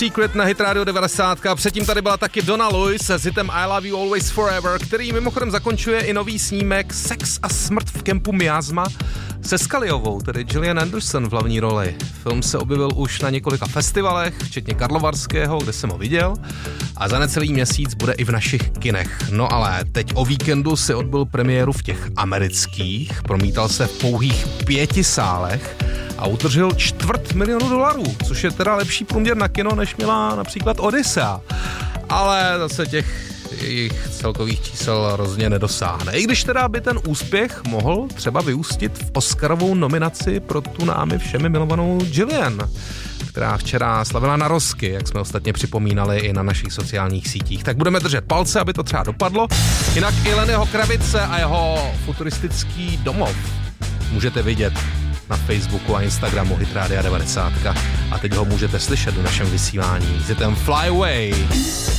Secret na Hit Radio 90. Předtím tady byla taky Donna Lewis s hitem I Love You Always Forever, který mimochodem zakončuje i nový snímek Sex a smrt v kempu Miasma se Scaliovou, tedy Gillian Anderson v hlavní roli. Film se objevil už na několika festivalech, včetně Karlovarského, kde jsem ho viděl, a za necelý měsíc bude i v našich kinech. No ale teď o víkendu si odbyl premiéru v těch amerických, promítal se v pouhých 5 sálech a utržil $250,000, což je teda lepší průměr na kino, než měla například Odyssea. Ale zase těch jejich celkových čísel rozhodně nedosáhne. I když teda by ten úspěch mohl třeba vyústit v Oscarovou nominaci pro tu námi všemi milovanou Gillian, která včera slavila narozky, jak jsme ostatně připomínali i na našich sociálních sítích. Tak budeme držet palce, aby to třeba dopadlo. Jinak i Lennyho Kravice a jeho futuristický domov můžete vidět na Facebooku a Instagramu Hit Radio 90. A teď ho můžete slyšet do našem vysílání s hitem Fly Away.